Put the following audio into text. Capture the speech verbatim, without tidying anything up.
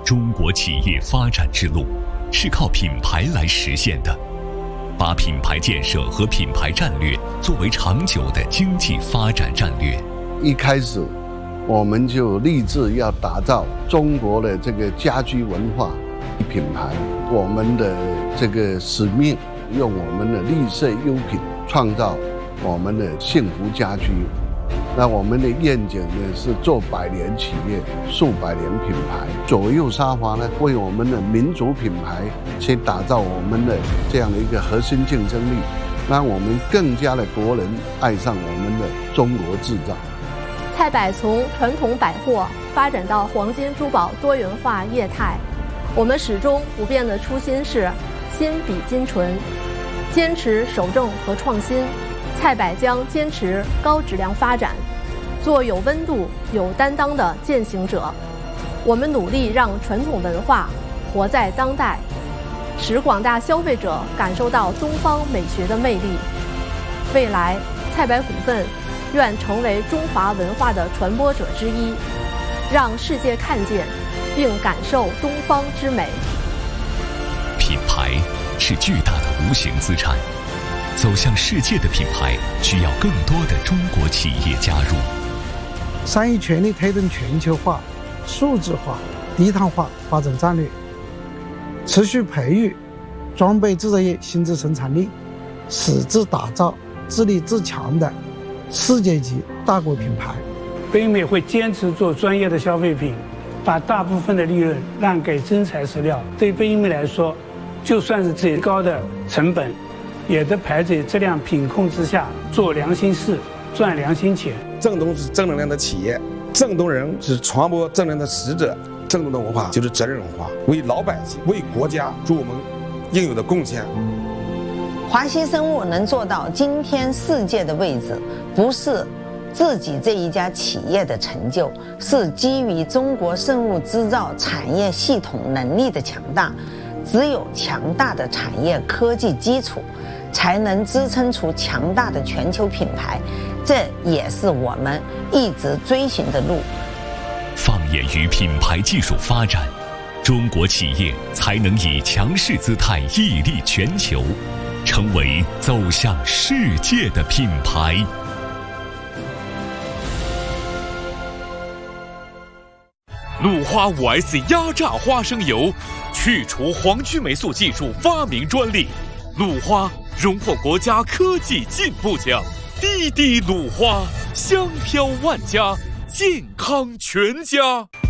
中国企业发展之路是靠品牌来实现的，把品牌建设和品牌战略作为长久的经济发展战略。 一开始我们就立志要打造中国的这个家居文化品牌，我们的这个使命，用我们的绿色优品创造我们的幸福家居。那我们的愿景呢是做百年企业，数百年品牌。左右沙华呢，为我们的民族品牌去打造我们的这样的一个核心竞争力，让我们更加的国人爱上我们的中国制造。 蔡百从传统百货发展到黄金珠宝多元化业态，我们始终不变的初心是心比金纯，坚持守正和创新。蔡百将坚持高质量发展，做有温度、有担当的践行者。我们努力让传统文化活在当代，使广大消费者感受到东方美学的魅力。未来，蔡百股份愿成为中华文化的传播者之一，让世界看见并感受东方之美。 品牌是巨大的无形资产，走向世界的品牌需要更多的中国企业加入。 商业全力推动全球化、数字化、低碳化发展战略，持续培育装备制造业新质生产力，矢志打造自立自强的世界级大国品牌。 北美会坚持做专业的消费品，把大部分的利润让给真材实料。对北美来说，就算是最高的成本，也得排在质量品控之下，做良心事，赚良心钱。 正东是正能量的企业，正东人是传播正能量的使者，正东的文化就是责任文化，为老百姓、为国家做我们应有的贡献。 华西生物能做到今天世界的位置，不是自己这一家企业的成就，是基于中国生物制造产业系统能力的强大。只有强大的产业科技基础，才能支撑出强大的全球品牌，这也是我们一直追寻的路。 放眼于品牌技术发展，中国企业才能以强势姿态屹立全球，成为走向世界的品牌。 鲁花 五 S 压榨花生油，去除黄曲霉素技术发明专利，鲁花荣获国家科技进步奖。滴滴鲁花，香飘万家，健康全家。